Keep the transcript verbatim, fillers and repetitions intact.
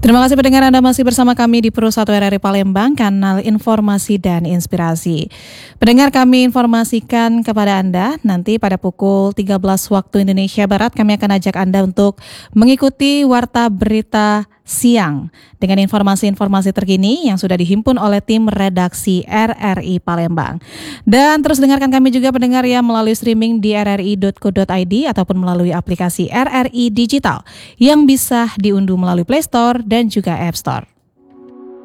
Terima kasih pendengar, Anda masih bersama kami di Pro satu R R I Palembang, kanal informasi dan inspirasi. Pendengar, kami informasikan kepada Anda nanti pada pukul tiga belas waktu Indonesia Barat kami akan ajak Anda untuk mengikuti Warta Berita Siang dengan informasi-informasi terkini yang sudah dihimpun oleh tim redaksi R R I Palembang. Dan terus dengarkan kami juga pendengar ya melalui streaming di r r i dot co dot i d ataupun melalui aplikasi R R I Digital yang bisa diunduh melalui Play Store dan juga App Store.